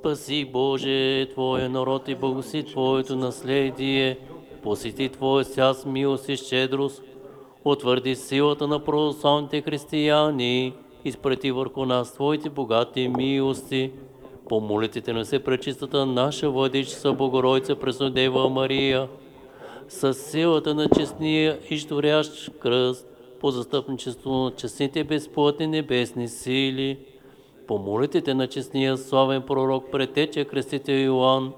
Спаси, Боже, Твоя народ и благоси Твоето наследие. Посети Твоя свят с милост и щедрост. Утвърди силата на православните християни. Изпрати върху нас Твоите богати милости. По молитвите на Всепречистата наша Владичица Богородица Преснодева Мария, с силата на честния и ждорящ кръст, по застъпничество на честните безплътни небесни сили, по молитвите на честния славен пророк Претече крестител Йоан,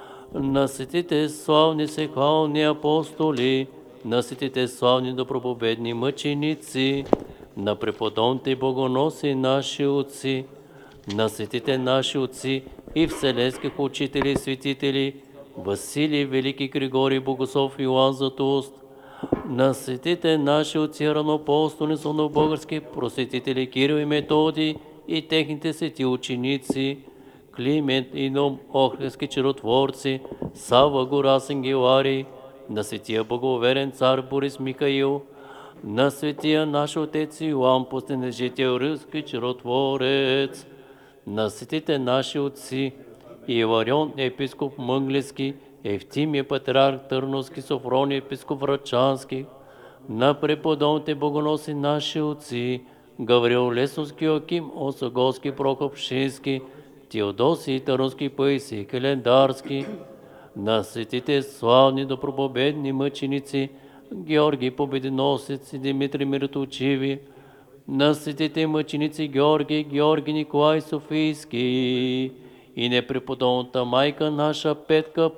на светите славни сехвални апостоли, на светите славни добропобедни мъченици, на преподобните богоноси наши отци, на светите наши отци и вселенских учители и светители, Василий, Велики Григорий, Богослов, Йоан Златоуст, на светите наши отци равноапостолни български просветители Кирил и Методий и техните свети ученици, Климент и Ном, Охридски чаротворци, Сава, Горас, Ангеларий, на светия благоверен цар Борис Михаил, на светия наш отец Йоан Постенежител, Рилски чаротворец, на светите наши отци Иларион, епископ Мънглески, Евтимия, патриарх Търновски, Софрони, епископ Врачански, на преподобните богоноси наши отци Гаврил Лесовски, Йоаким Осоголски, Прокоп Шински, Теодосий, Търновски, Паисий, Календарски, на светите славни добропобедни мъченици Георги Победоносец и Димитри Мироточиви, на светите мъченици Георги Николай Софийски и непреподобната майка наша Петка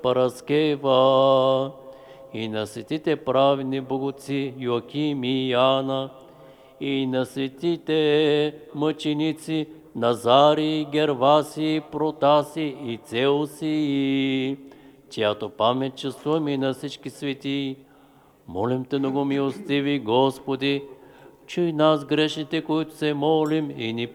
Параскева, и на светите праведни богоци Йоаким и Яна, и на светите мъченици Назари, Герваси, Протаси и Цеуси, чиято памет честваме и на всички свети. Молим Те, много милостиви Господи, чуй нас грешните, които се молим, и ни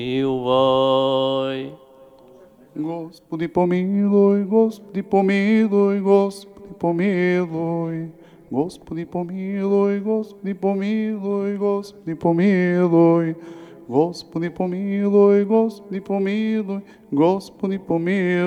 помилвай. Господи помилуй, Господи помилуй, Господи помилуй. Господи помилуй, Господи помилуй, Господи помилуй. Господи помилуй, Господи помилуй, Господи помилуй.